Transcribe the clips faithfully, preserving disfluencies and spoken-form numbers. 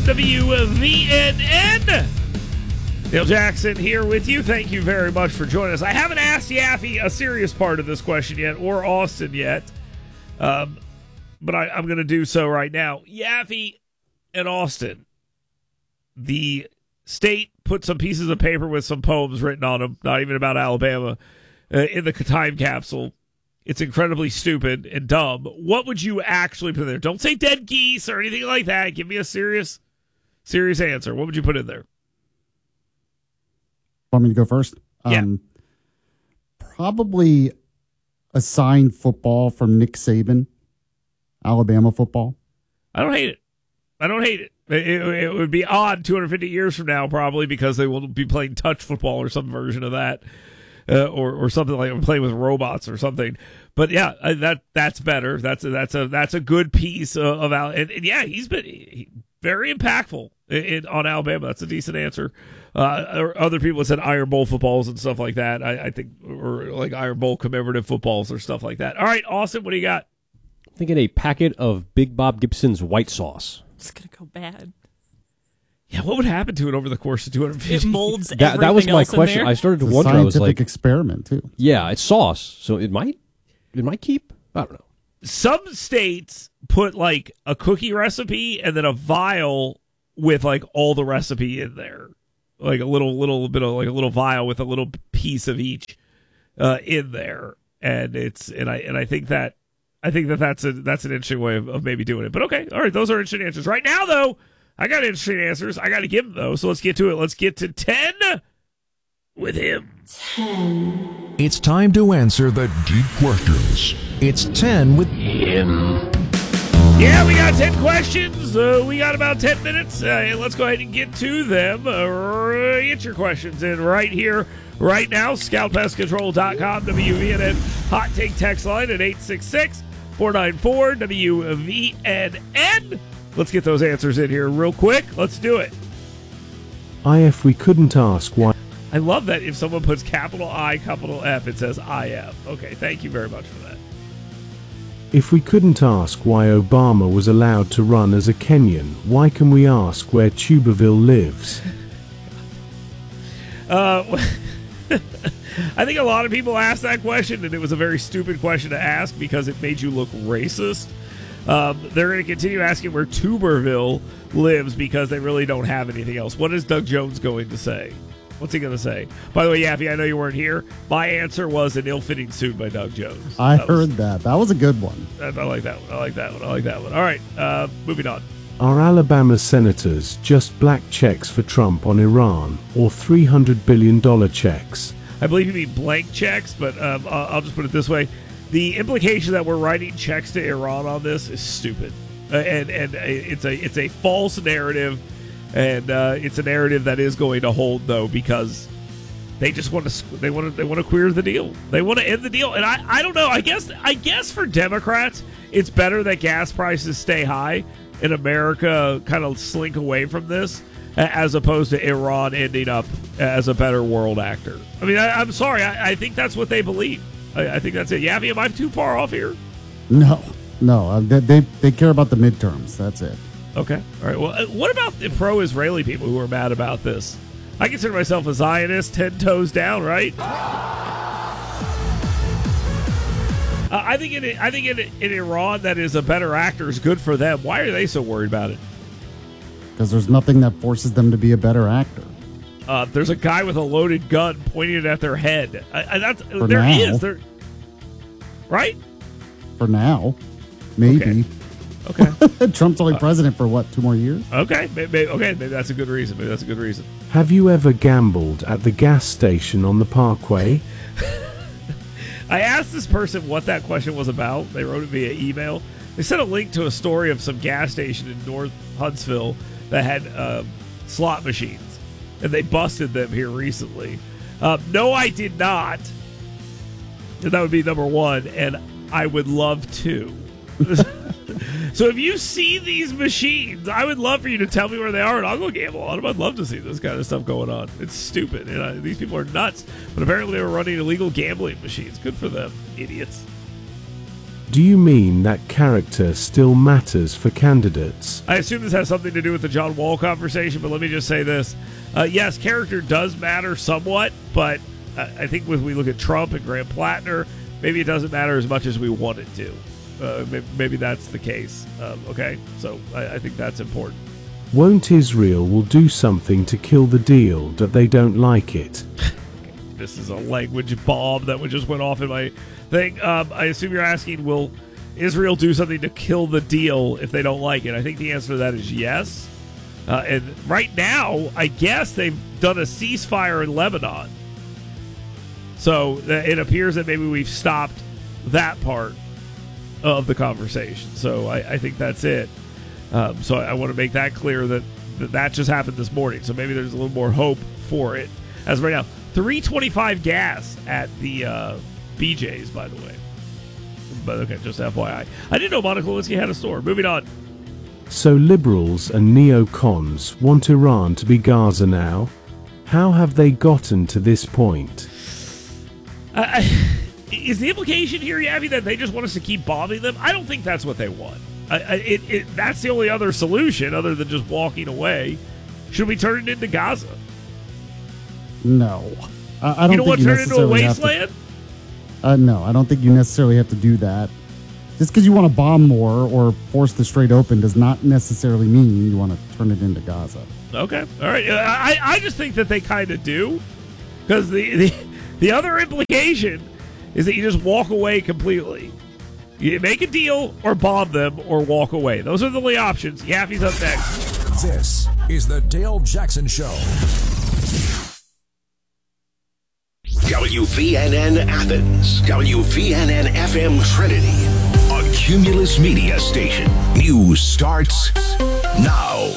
W V N N. Dale Jackson here with you. Thank you very much for joining us. I haven't asked Yaffe a serious part of this question yet, or Austin yet, um, but I, I'm going to do so right now. Yaffe and Austin, the state put some pieces of paper with some poems written on them, not even about Alabama, uh, in the time capsule. It's incredibly stupid and dumb. What would you actually put in there? Don't say dead geese or anything like that. Give me a serious, serious answer. What would you put in there? Want me to go first? Yeah. Um, probably a signed football from Nick Saban, Alabama football. I don't hate it. I don't hate it. It, it, it would be odd two hundred fifty years from now, probably, because they will be playing touch football or some version of that. Uh, or or something like playing with robots or something, but yeah, uh, that that's better. That's a, that's a that's a good piece of, of Al. And, and yeah, he's been he, very impactful in, in, on Alabama. That's a decent answer. Uh, or other people have said Iron Bowl footballs and stuff like that. I, I think, or like Iron Bowl commemorative footballs or stuff like that. All right, Austin, what do you got? I'm thinking a packet of Big Bob Gibson's white sauce. It's gonna go bad. Yeah, what would happen to it over the course of two hundred fifty? It molds That, everything that was my else in question. there. I started to It's a wonder. I was scientific like, experiment too. yeah, it's sauce, so it might, it might keep. I don't know. Some states put like a cookie recipe and then a vial with like all the recipe in there, like a little little bit of like a little vial with a little piece of each uh, in there, and it's and I and I think that I think that that's a that's an interesting way of, of maybe doing it. But okay, all right, those are interesting answers. Right now, though, I got interesting answers. I got to give them though, so let's get to it. Let's get to ten with him. It's time to answer the deep questions. It's ten with him. Yeah, we got ten questions. Uh, we got about ten minutes. Uh, let's go ahead and get to them. Uh, get your questions in right here, right now. scout pest control dot com, W V N N Hot Take text line at eight six six, four nine four, W V N N. Let's get those answers in here real quick. Let's do it. I F we couldn't ask why. I love that if someone puts capital I, capital F, it says I F. Okay, thank you very much for that. If we couldn't ask why Obama was allowed to run as a Kenyan, why can we ask where Tuberville lives? Uh, I think a lot of people asked that question, and it was a very stupid question to ask because it made you look racist. Um, they're going to continue asking where Tuberville lives because they really don't have anything else. What is Doug Jones going to say? What's he going to say? By the way, Yaffe, I know you weren't here. My answer was an ill-fitting suit by Doug Jones. I That heard was, that. That was a good one. I, I like that one. I like that one. I like that one. All right, uh, moving on. Are Alabama senators just black checks for Trump on Iran, or three hundred billion dollars checks? I believe you mean blank checks, but um, I'll, I'll just put it this way. The implication that we're writing checks to Iran on this is stupid. Uh, and and it's a it's a false narrative. And uh, it's a narrative that is going to hold, though, because they just want to they want to they want to queer the deal. They want to end the deal, and I, I don't know. I guess I guess for Democrats, it's better that gas prices stay high and America kind of slink away from this, as opposed to Iran ending up as a better world actor. I mean, I, I'm sorry. I, I think that's what they believe. I, I think that's it. Yaffe, am I too far off here? No, no. Uh, they, they they care about the midterms. That's it. Okay. All right. Well, uh, what about the pro-Israeli people who are mad about this? I consider myself a Zionist, ten toes down, right? Uh, I think in I think in, in Iran that is a better actor is good for them. Why are they so worried about it? Because there's nothing that forces them to be a better actor. Uh, there's a guy with a loaded gun pointing it at their head. I, I, that's, For there now. is there, right? For now, maybe. Okay. Trump's only president for what, two more years? Okay. Maybe, okay. Maybe that's a good reason. Maybe that's a good reason. Have you ever gambled at the gas station on the Parkway? I asked this person what that question was about. They wrote it via email. They sent a link to a story of some gas station in North Huntsville that had uh, slot machines, and they busted them here recently. Uh, no, I did not. And that would be number one, and I would love to. So if you see these machines, I would love for you to tell me where they are, and I'll go gamble on them. I'd love to see this kind of stuff going on. It's stupid, and uh, these people are nuts. But apparently they were running illegal gambling machines. Good for them, idiots. do you mean that character still matters for candidates? I assume this has something to do with the John Wall conversation, but let me just say this. Uh, yes, character does matter somewhat, but I think when we look at Trump and Graham Plattner, maybe it doesn't matter as much as we want it to. Uh, maybe, maybe that's the case. Um, okay, so I, I think that's important. Won't Israel will do something to kill the deal that they don't like it? This is a language bomb that just went off in my thing. Um, I assume you're asking, will Israel do something to kill the deal if they don't like it? I think the answer to that is yes. Uh, and right now, I guess they've done a ceasefire in Lebanon. So it appears that maybe we've stopped that part of the conversation. So I, I think that's it. Um, so I want to make that clear that, that that just happened this morning. So maybe there's a little more hope for it. As of right now, three twenty-five gas at the uh, B J's, by the way. But okay, just F Y I. I didn't know Monica Lewinsky had a store. Moving on. So liberals and neocons want Iran to be Gaza now? How have they gotten to this point? Uh, is the implication here, Yavi, that they just want us to keep bombing them? I don't think that's what they want. I, I, it, it, that's the only other solution other than just walking away. Should we turn it into Gaza? No. I, I don't you don't think want you to turn it into a wasteland? To, uh, no, I don't think you necessarily have to do that. Just because you want to bomb more or force the Strait open does not necessarily mean you want to turn it into Gaza. Okay. All right. I, I just think that they kind of do. Because the, the, the other implication is that you just walk away completely. You make a deal or bomb them or walk away. Those are the only options. Yaffe's up next. This is the Dale Jackson Show. W V N N Athens, W V N N F M Trinity, a Cumulus Media station. News starts now.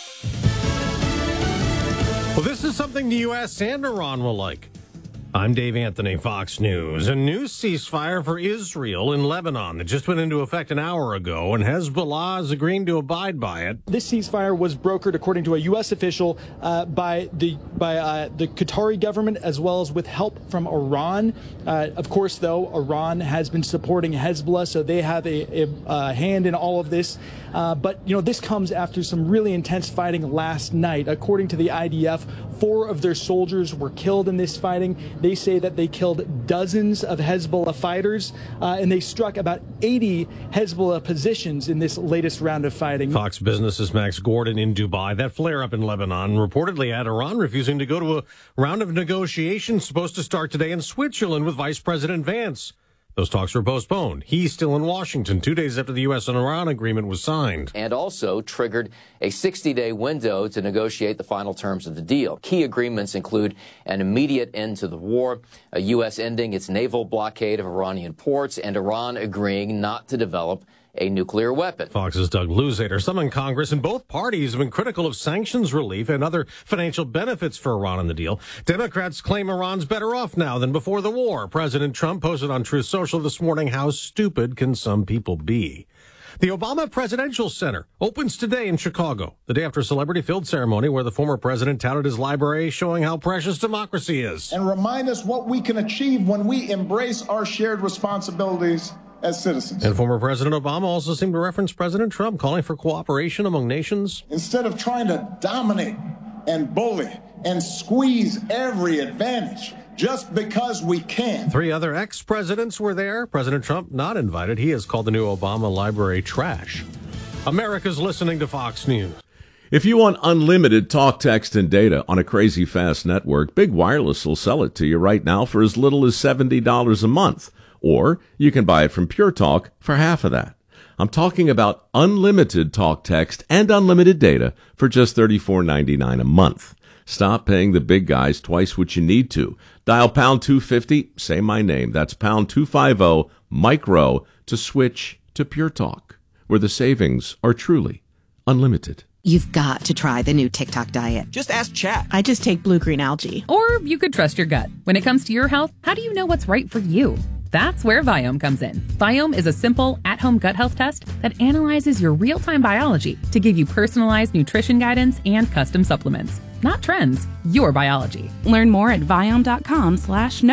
Well, this is something the U S and Iran will like. I'm Dave Anthony, Fox News. A new ceasefire for Israel in Lebanon that just went into effect an hour ago, and Hezbollah is agreeing to abide by it. This ceasefire was brokered, according to a U S official, uh, by the by uh, the Qatari government, as well as with help from Iran. Uh, of course, though, Iran has been supporting Hezbollah, so they have a, a, a hand in all of this. Uh, but, you know, this comes after some really intense fighting last night. According to the I D F, four of their soldiers were killed in this fighting. They say that they killed dozens of Hezbollah fighters, uh, and they struck about eighty Hezbollah positions in this latest round of fighting. Fox Business's Max Gordon in Dubai. That flare-up in Lebanon reportedly had Iran refusing to go to a round of negotiations supposed to start today in Switzerland with Vice President Vance. Those talks were postponed. He's still in Washington two days after the U S and Iran agreement was signed. And also triggered a sixty-day window to negotiate the final terms of the deal. Key agreements include an immediate end to the war, a U S ending its naval blockade of Iranian ports, and Iran agreeing not to develop a nuclear weapon. Fox's Doug Luzader. Some in Congress and both parties have been critical of sanctions relief and other financial benefits for Iran in the deal. Democrats claim Iran's better off now than before the war. President Trump posted on Truth Social this morning, how stupid can some people be? The Obama Presidential Center opens today in Chicago, the day after a celebrity-filled ceremony where the former president touted his library, showing how precious democracy is. And remind us what we can achieve when we embrace our shared responsibilities as citizens. And former President Obama also seemed to reference President Trump, calling for cooperation among nations. Instead of trying to dominate and bully and squeeze every advantage just because we can. Three other ex-presidents were there. President Trump not invited. He has called the new Obama library trash. America's listening to Fox News. If you want unlimited talk, text, and data on a crazy fast network, Big Wireless will sell it to you right now for as little as seventy dollars a month. Or you can buy it from Pure Talk for half of that. I'm talking about unlimited talk, text, and unlimited data for just thirty-four ninety-nine a month. Stop paying the big guys twice what you need to. Dial pound two fifty, say my name. That's pound two fifty, micro, to switch to Pure Talk, where the savings are truly unlimited. You've got to try the new TikTok diet. Just ask Chat. I just take blue-green algae. Or you could trust your gut. When it comes to your health, how do you know what's right for you? That's where Viome comes in. Viome is a simple, at-home gut health test that analyzes your real-time biology to give you personalized nutrition guidance and custom supplements. Not trends, your biology. Learn more at Viome.com slash no.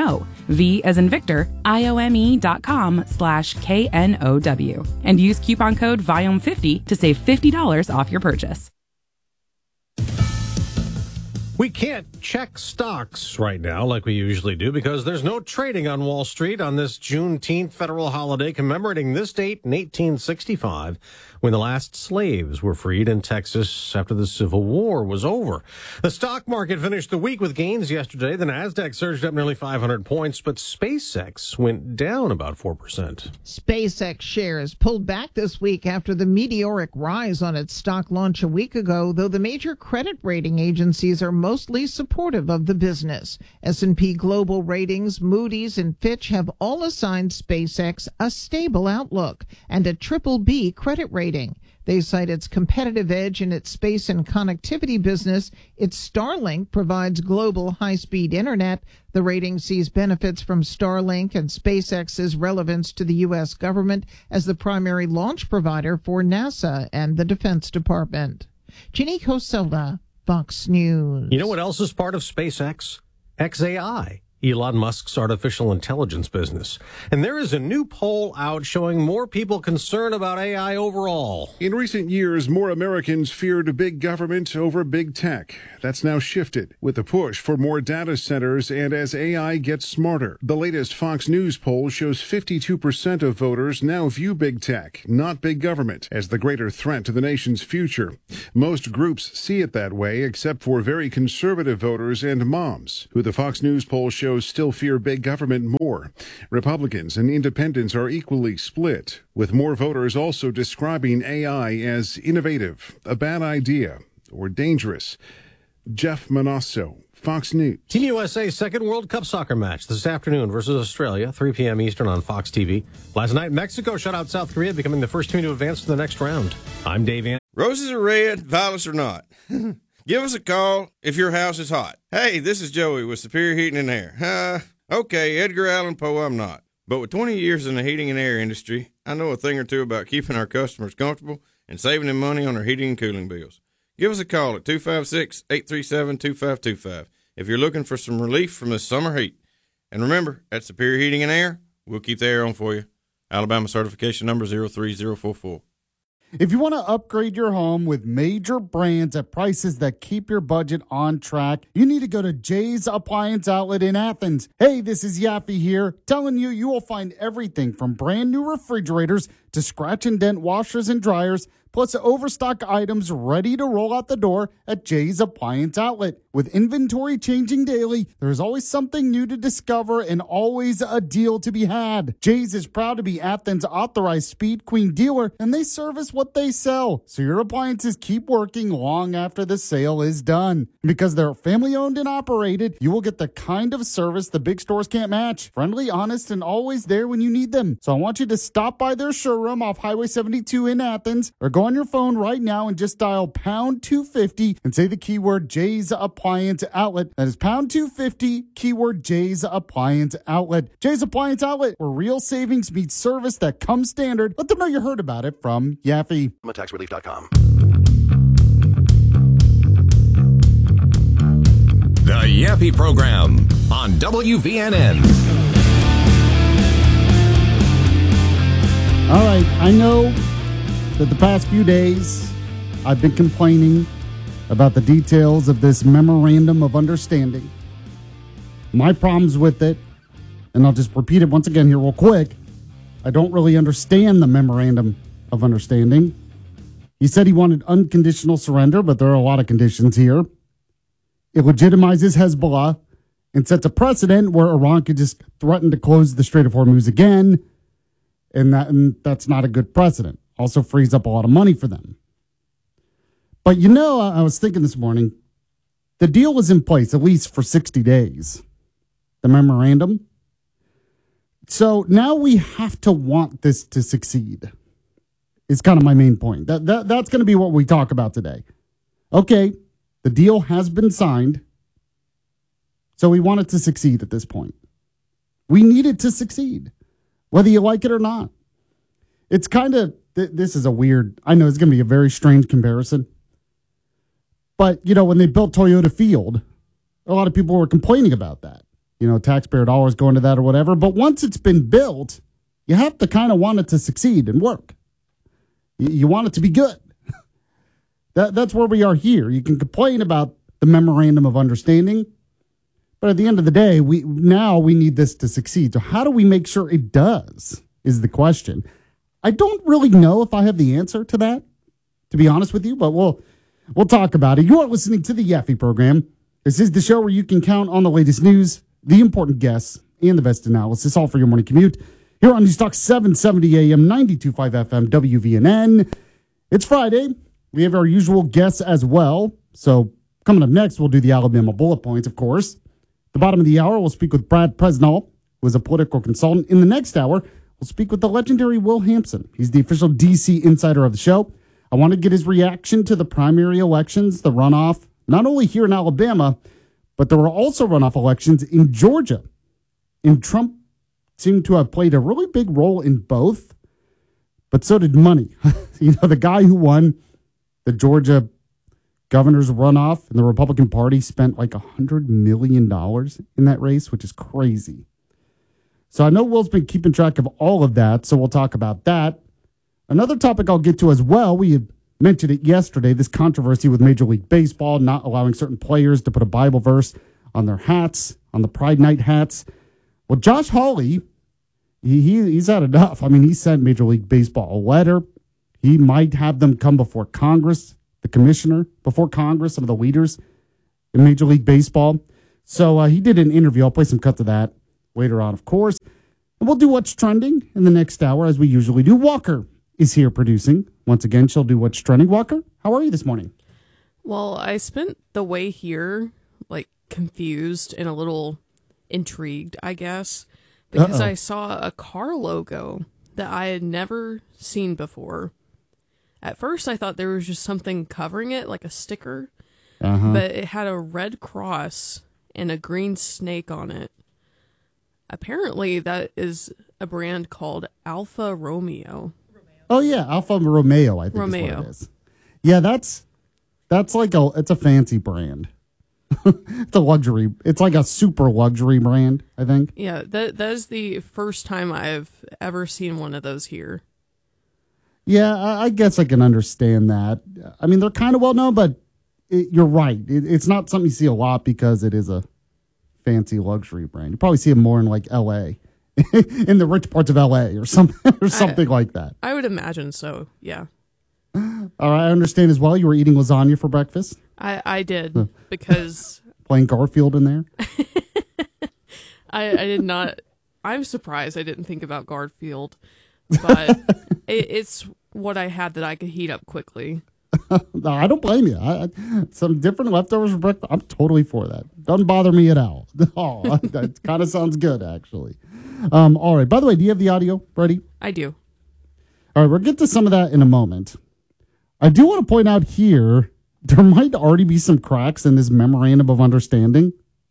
V as in Victor, I-O-M-E dot com slash K N O W. And use coupon code Viome fifty to save fifty dollars off your purchase. We can't check stocks right now like we usually do because there's no trading on Wall Street on this Juneteenth federal holiday commemorating this date in eighteen sixty-five when the last slaves were freed in Texas after the Civil War was over. The stock market finished the week with gains yesterday. The Nasdaq surged up nearly five hundred points, but SpaceX went down about four percent. SpaceX shares pulled back this week after the meteoric rise on its stock launch a week ago, though the major credit rating agencies are mostly supportive of the business. S and P Global Ratings, Moody's, and Fitch have all assigned SpaceX a stable outlook and a triple B credit rating. They cite its competitive edge in its space and connectivity business. Its Starlink provides global high-speed internet. The rating sees benefits from Starlink and SpaceX's relevance to the U S government as the primary launch provider for NASA and the Defense Department. Ginny Coselda, Fox News. You know what else is part of SpaceX? X A I, Elon Musk's artificial intelligence business. And there is a new poll out showing more people concerned about A I overall. In recent years, more Americans feared big government over big tech. That's now shifted with the push for more data centers and as A I gets smarter. The latest Fox News poll shows fifty-two percent of voters now view big tech, not big government, as the greater threat to the nation's future. Most groups see it that way, except for very conservative voters and moms, who the Fox News poll shows still fear big government more. Republicans and independents are equally split, with more voters also describing A I as innovative, a bad idea, or dangerous. Jeff Manasso, Fox News. Team U S A's second World Cup soccer match this afternoon versus Australia, three p.m. Eastern on Fox T V. Last night, Mexico shut out South Korea, becoming the first team to advance to the next round. I'm Dave Ann. Roses are red, violets are not. Give us a call if your house is hot. Hey, this is Joey with Superior Heating and Air. Uh, okay, Edgar Allan Poe, I'm not. But with twenty years in the heating and air industry, I know a thing or two about keeping our customers comfortable and saving them money on their heating and cooling bills. Give us a call at two five six, eight three seven, two five two five if you're looking for some relief from this summer heat. And remember, at Superior Heating and Air, we'll keep the air on for you. Alabama certification number zero three zero four four. If you want to upgrade your home with major brands at prices that keep your budget on track, you need to go to Jay's Appliance Outlet in Athens. Hey, this is Yaffe here, telling you you will find everything from brand new refrigerators to scratch and dent washers and dryers, plus overstock items ready to roll out the door at Jay's Appliance Outlet. With inventory changing daily, there's always something new to discover and always a deal to be had. Jay's is proud to be Athens' authorized Speed Queen dealer, and they service what they sell, so your appliances keep working long after the sale is done. Because they're family owned and operated, you will get the kind of service the big stores can't match. Friendly, honest, and always there when you need them. So I want you to stop by their showroom off Highway seventy-two in Athens, or go on your phone right now and just dial pound two fifty and say the keyword Jay's Appliance Outlet. That is pound two fifty, keyword Jay's Appliance Outlet. Jay's Appliance Outlet, where real savings meets service that comes standard. Let them know you heard about it from Yaffe. tax relief dot com. The Yaffe Program on W V N N. All right, I know that the past few days I've been complaining about the details of this memorandum of understanding. My problems with it, and I'll just repeat it once again here real quick, I don't really understand the memorandum of understanding. He said he wanted unconditional surrender, but there are a lot of conditions here. It legitimizes Hezbollah and sets a precedent where Iran could just threaten to close the Strait of Hormuz again, and, that, and that's not a good precedent. Also frees up a lot of money for them. But you know, I was thinking this morning, the deal was in place at least for sixty days, the memorandum. So now we have to want this to succeed. Is kind of my main point. That, that That's going to be what we talk about today. Okay, the deal has been signed, so we want it to succeed at this point. We need it to succeed, whether you like it or not. It's kind of, th- this is a weird, I know it's going to be a very strange comparison. But, you know, when they built Toyota Field, a lot of people were complaining about that. you know, taxpayer dollars going to that or whatever. But once it's been built, you have to kind of want it to succeed and work. You, you want it to be good. that That's where we are here. You can complain about the memorandum of understanding, but at the end of the day, we now we need this to succeed. So how do we make sure it does is the question. I don't really know if I have the answer to that, to be honest with you, but we'll we'll talk about it. You are listening to the Yaffe program. This is the show where you can count on the latest news, the important guests, and the best analysis, all for your morning commute. Here on News Talk seven seventy A M, ninety-two point five F M, W V N N. It's Friday. We have our usual guests as well. So coming up next, we'll do the Alabama bullet points, of course. At the bottom of the hour, we'll speak with Brad Presnall, who is a political consultant. In the next hour, we'll speak with the legendary Will Hampson. He's the official D C insider of the show. I want to get his reaction to the primary elections, the runoff, not only here in Alabama, but there were also runoff elections in Georgia. And Trump seemed to have played a really big role in both, but so did money. You know, the guy who won the Georgia governor's runoff in the Republican Party spent like one hundred million dollars in that race, which is crazy. So I know Will's been keeping track of all of that, so we'll talk about that. Another topic I'll get to as well, we had mentioned it yesterday, this controversy with Major League Baseball not allowing certain players to put a Bible verse on their hats, on the Pride Night hats. Well, Josh Hawley, he, he he's had enough. I mean, he sent Major League Baseball a letter. He might have them come before Congress, the commissioner, before Congress, some of the leaders in Major League Baseball. So uh, he did an interview. I'll play some cuts of that later on, of course. And we'll do What's Trending in the next hour, as we usually do. Walker is here producing. Once again, she'll do What's Trending. Walker, how are you this morning? Well, I spent the way here, like, confused and a little intrigued, I guess, because Uh-oh. I saw a car logo that I had never seen before. At first, I thought there was just something covering it, like a sticker, uh-huh. but it had a red cross and a green snake on it. Apparently, that is a brand called Alfa Romeo. Oh yeah, Alfa Romeo, I think Romeo. is what it is. Yeah, that's that's like a it's a fancy brand. It's a luxury. It's like a super luxury brand, I think. Yeah, that that is the first time I've ever seen one of those here. Yeah, I, I guess I can understand that. I mean, they're kind of well known, but it, you're right. It, it's not something you see a lot because it is a fancy luxury brand. You probably see it more in like L A in the rich parts of L A or something or something I, like that. I would imagine so, yeah. All right, I understand as well you were eating lasagna for breakfast. I, I did, because... Playing Garfield in there? I, I did not... I'm surprised I didn't think about Garfield, but it, it's what I had that I could heat up quickly. No, I don't blame you. I, I, some different leftovers for breakfast, I'm totally for that. Doesn't bother me at all. Oh, that kind of sounds good, actually. Um, all right. By the way, do you have the audio ready? I do. All right. We'll get to some of that in a moment. I do want to point out here, there might already be some cracks in this memorandum of understanding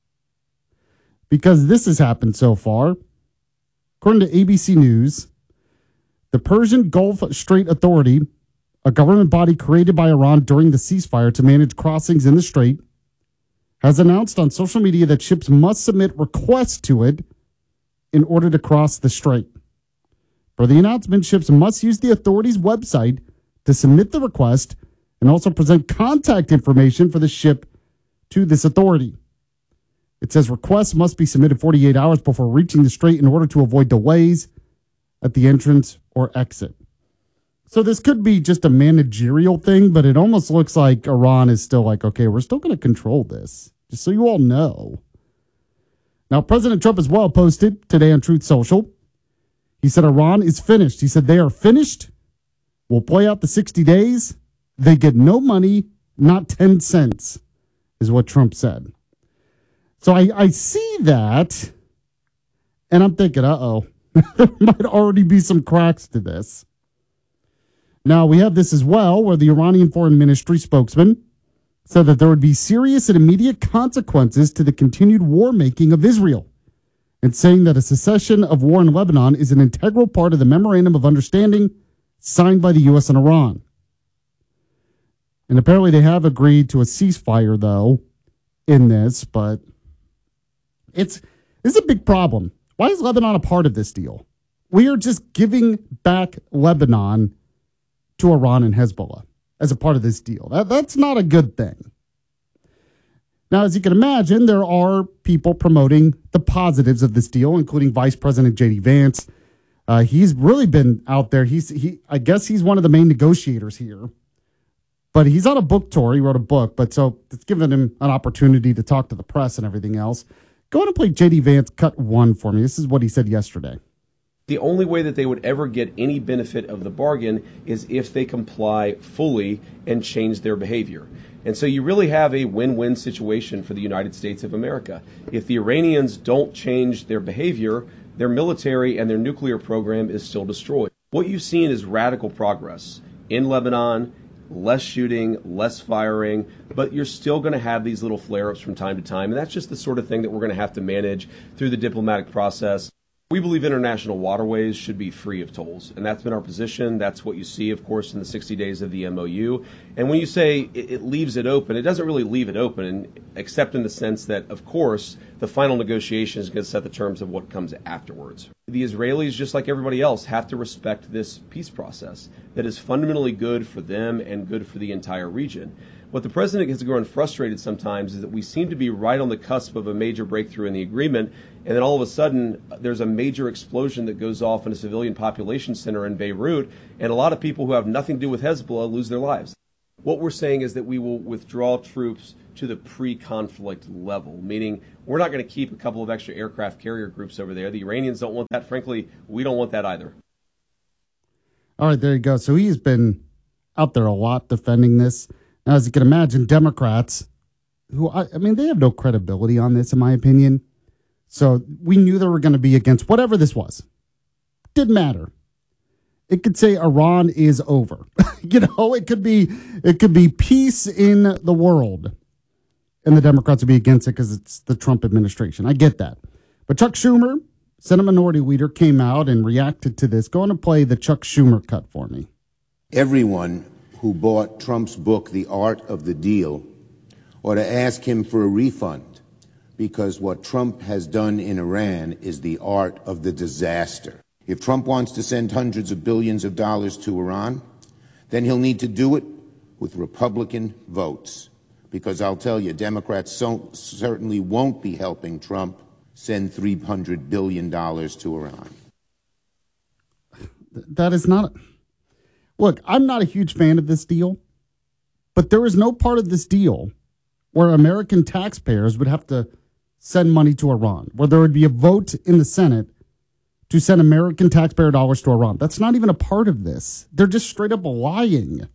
because this has happened so far. According to A B C News, the Persian Gulf Strait Authority, a government body created by Iran during the ceasefire to manage crossings in the strait, has announced on social media that ships must submit requests to it in order to cross the strait. For the announcement, ships must use the authority's website to submit the request and also present contact information for the ship to this authority. It says requests must be submitted forty-eight hours before reaching the strait in order to avoid delays at the entrance or exit. So this could be just a managerial thing, but it almost looks like Iran is still like, okay, we're still going to control this, just so you all know. Now, President Trump as well posted today on Truth Social. He said Iran is finished. He said they are finished. We'll play out the sixty days. They get no money, not ten cents, is what Trump said. So I, I see that, and I'm thinking, uh-oh, there might already be some cracks to this. Now, we have this as well, where the Iranian Foreign Ministry spokesman said that there would be serious and immediate consequences to the continued war-making of Israel, and saying that a cessation of war in Lebanon is an integral part of the Memorandum of Understanding signed by the U S and Iran. And apparently they have agreed to a ceasefire, though, in this, but it's This is a big problem. Why is Lebanon a part of this deal? We are just giving back Lebanon to Iran and Hezbollah as a part of this deal. That, that's not a good thing. Now, as you can imagine, there are people promoting the positives of this deal, including Vice President J D Vance. Uh, he's really been out there. He's he. I guess he's one of the main negotiators here. But he's on a book tour. He wrote a book, but so it's given him an opportunity to talk to the press and everything else. Go ahead and play J D Vance cut one for me. This is what he said yesterday. The only way that they would ever get any benefit of the bargain is if they comply fully and change their behavior. And so you really have a win-win situation for the United States of America. If the Iranians don't change their behavior, their military and their nuclear program is still destroyed. What you've seen is radical progress in Lebanon, less shooting, less firing, but you're still going to have these little flare-ups from time to time. And that's just the sort of thing that we're going to have to manage through the diplomatic process. We believe international waterways should be free of tolls, and that's been our position. That's what you see, of course, in the sixty days of the M O U. And when you say it, it leaves it open, it doesn't really leave it open, except in the sense that, of course, the final negotiation is going to set the terms of what comes afterwards. The Israelis, just like everybody else, have to respect this peace process that is fundamentally good for them and good for the entire region. What the president gets grown frustrated sometimes is that we seem to be right on the cusp of a major breakthrough in the agreement, and then all of a sudden there's a major explosion that goes off in a civilian population center in Beirut, and a lot of people who have nothing to do with Hezbollah lose their lives. What we're saying is that we will withdraw troops to the pre-conflict level, meaning we're not going to keep a couple of extra aircraft carrier groups over there. The Iranians don't want that. Frankly, we don't want that either. All right, there you go. So he's been out there a lot defending this. Now, as you can imagine, Democrats, who, I, I mean, they have no credibility on this, in my opinion. So we knew they were going to be against whatever this was. Didn't matter. It could say Iran is over. you know, it could be it could be peace in the world. And the Democrats would be against it because it's the Trump administration. I get that. But Chuck Schumer, Senate Minority Leader, came out and reacted to this. Go on and play the Chuck Schumer cut for me. Everyone who bought Trump's book, The Art of the Deal, ought to ask him for a refund, because what Trump has done in Iran is the art of the disaster. If Trump wants to send hundreds of billions of dollars to Iran, then he'll need to do it with Republican votes, because I'll tell you, Democrats so, certainly won't be helping Trump send three hundred billion dollars to Iran. That is not... Look, I'm not a huge fan of this deal, but there is no part of this deal where American taxpayers would have to send money to Iran, where there would be a vote in the Senate to send American taxpayer dollars to Iran. That's not even a part of this. They're just straight up lying.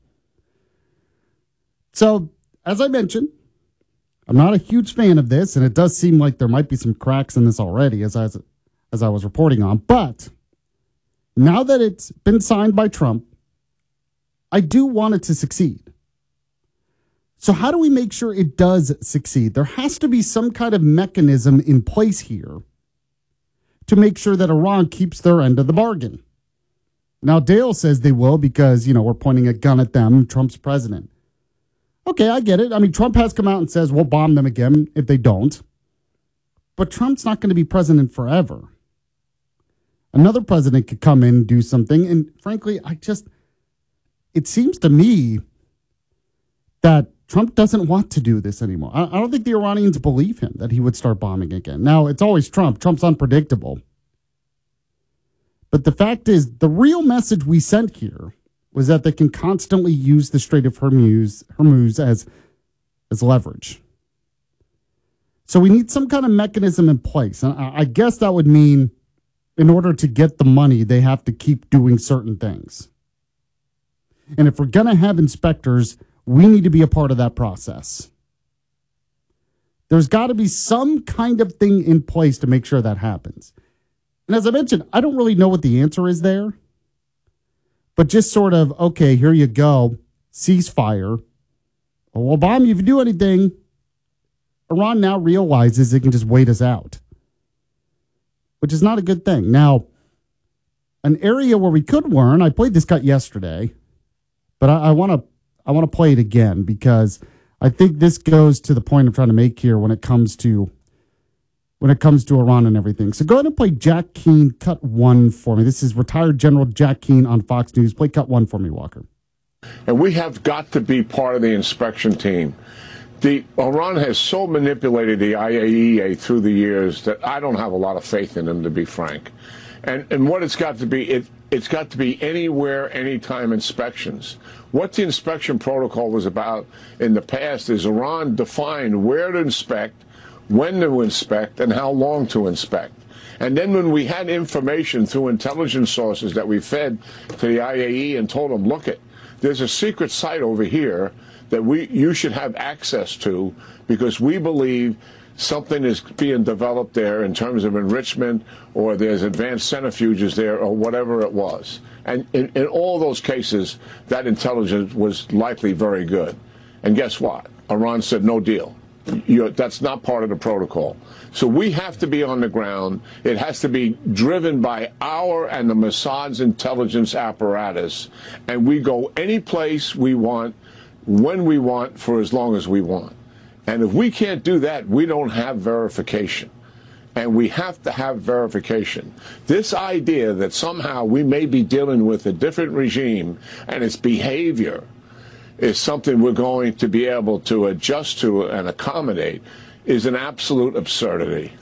So, as I mentioned, I'm not a huge fan of this, and it does seem like there might be some cracks in this already, as I, as I was reporting on. But now that it's been signed by Trump, I do want it to succeed. So how do we make sure it does succeed? There has to be some kind of mechanism in place here to make sure that Iran keeps their end of the bargain. Now, Dale says they will because, you know, we're pointing a gun at them. Trump's president. Okay, I get it. I mean, Trump has come out and says we'll bomb them again if they don't. But Trump's not going to be president forever. Another president could come in and do something. And frankly, I just... It seems to me that Trump doesn't want to do this anymore. I, I don't think the Iranians believe him that he would start bombing again. Now, it's always Trump. Trump's unpredictable. But the fact is, the real message we sent here was that they can constantly use the Strait of Hormuz, Hormuz as, as leverage. So we need some kind of mechanism in place. And I, I guess that would mean in order to get the money, they have to keep doing certain things. And if we're going to have inspectors, we need to be a part of that process. There's got to be some kind of thing in place to make sure that happens. And as I mentioned, I don't really know what the answer is there. But just sort of, okay, here you go, ceasefire. Well, we'll bomb you if you do anything. Iran now realizes it can just wait us out, which is not a good thing. Now, an area where we could learn, I played this cut yesterday, but I want to I want to play it again because I think this goes to the point I'm trying to make here when it comes to when it comes to Iran and everything. So go ahead and play Jack Keane cut one for me. This is retired General Jack Keane on Fox News. Play cut one for me, Walker. And we have got to be part of the inspection team. The Iran has so manipulated the I A E A through the years that I don't have a lot of faith in them, to be frank. And and what it's got to be, it, it's got to be anywhere, anytime inspections. What the inspection protocol was about in the past is Iran defined where to inspect, when to inspect, and how long to inspect. And then when we had information through intelligence sources that we fed to the I A E and told them, look it, there's a secret site over here that we you should have access to because we believe something is being developed there in terms of enrichment or there's advanced centrifuges there or whatever it was. And in, in all those cases, that intelligence was likely very good. And guess what? Iran said no deal. You're, that's not part of the protocol. So we have to be on the ground. It has to be driven by our and the Mossad's intelligence apparatus. And we go any place we want, when we want, for as long as we want. And if we can't do that, we don't have verification. And we have to have verification. This idea that somehow we may be dealing with a different regime and its behavior is something we're going to be able to adjust to and accommodate is an absolute absurdity.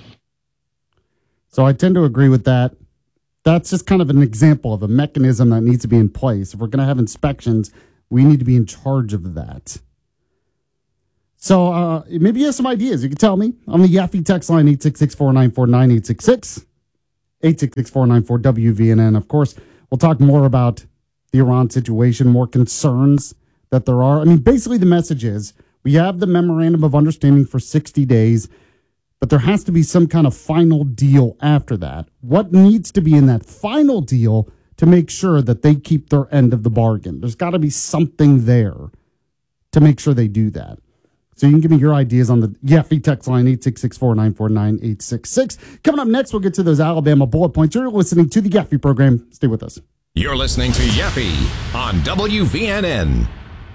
So I tend to agree with that. That's just kind of an example of a mechanism that needs to be in place. If we're going to have inspections, we need to be in charge of that. So uh, maybe you have some ideas. You can tell me on the Yaffe text line, eight six six, four nine four, nine eight six six, eight six six, four nine four, W V N N. Of course, we'll talk more about the Iran situation, more concerns that there are. I mean, basically the message is we have the memorandum of understanding for sixty days, but there has to be some kind of final deal after that. What needs to be in that final deal to make sure that they keep their end of the bargain? There's got to be something there to make sure they do that. So you can give me your ideas on the Yaffe text line, eight six six, four nine four, nine eight six six. Coming up next, we'll get to those Alabama bullet points. You're listening to the Yaffe program. Stay with us. You're listening to Yaffe on W V N N.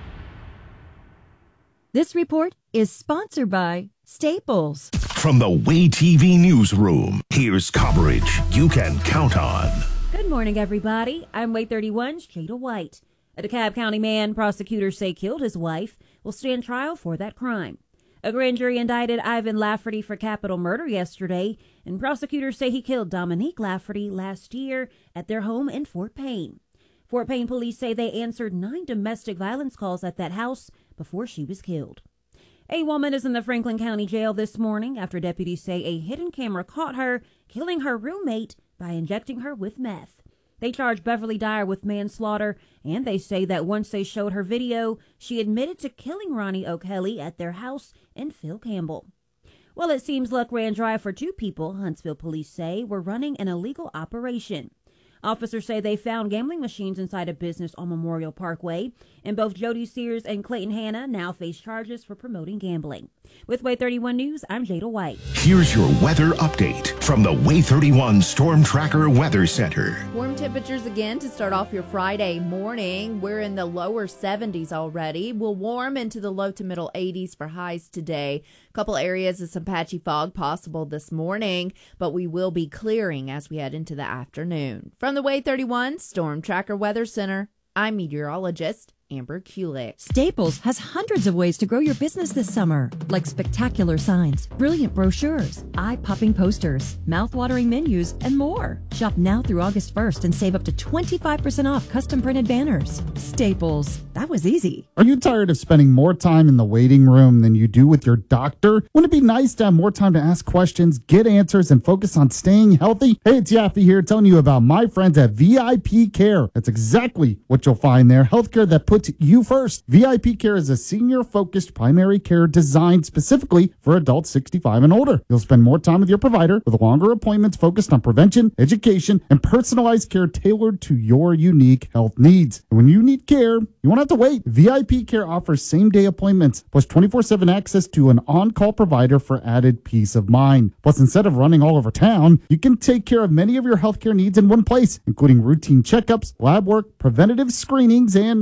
This report is sponsored by Staples. From the Way T V newsroom, here's coverage you can count on. Good morning, everybody. I'm Way thirty-one's Jada White. A DeKalb County man prosecutors say killed his wife will stand trial for that crime. A grand jury indicted Ivan Lafferty for capital murder yesterday, and prosecutors say he killed Dominique Lafferty last year at their home in Fort Payne. Fort Payne police say they answered nine domestic violence calls at that house before she was killed. A woman is in the Franklin County Jail this morning after deputies say a hidden camera caught her killing her roommate by injecting her with meth. They charged Beverly Dyer with manslaughter, and they say that once they showed her video, she admitted to killing Ronnie O'Kelly at their house in Phil Campbell. Well, it seems luck ran dry for two people, Huntsville police say, were running an illegal operation. Officers say they found gambling machines inside a business on Memorial Parkway, and both Jody Sears and Clayton Hanna now face charges for promoting gambling. With Way thirty-one News, I'm Jada White. Here's your weather update from the Way thirty-one Storm Tracker Weather Center. Warm temperatures again to start off your Friday morning. We're in the lower seventies already. We'll warm into the low to middle eighties for highs today. A couple areas of some patchy fog possible this morning, but we will be clearing as we head into the afternoon. From the Way thirty-one Storm Tracker Weather Center, I'm meteorologist Amber Kulik. Staples has hundreds of ways to grow your business this summer, like spectacular signs, brilliant brochures, eye-popping posters, mouth-watering menus, and more. Shop now through August first and save up to twenty-five percent off custom printed banners. Staples. That was easy. Are you tired of spending more time in the waiting room than you do with your doctor? Wouldn't it be nice to have more time to ask questions, get answers, and focus on staying healthy? Hey, it's Yaffe here telling you about my friends at V I P Care. That's exactly what you'll find there. Healthcare that puts you first. V I P Care is a senior-focused primary care designed specifically for adults sixty-five and older. You'll spend more time with your provider with longer appointments focused on prevention, education, and personalized care tailored to your unique health needs. And when you need care, you won't have to wait. V I P Care offers same-day appointments plus twenty-four seven access to an on-call provider for added peace of mind. Plus, instead of running all over town, you can take care of many of your healthcare needs in one place, including routine checkups, lab work, preventative screenings, and medication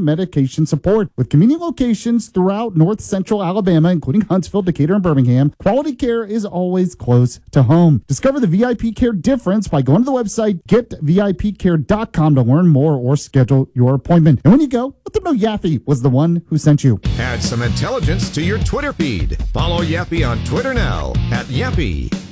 patient support. With convenient locations throughout north central Alabama, including Huntsville, Decatur, and Birmingham, quality care is always close to home. Discover the V I P Care difference by going to the website get V I P care dot com to learn more or schedule your appointment. And when you go, let them know Yaffe was the one who sent you. Add some intelligence to your Twitter feed. Follow Yaffe on Twitter now at Yaffe.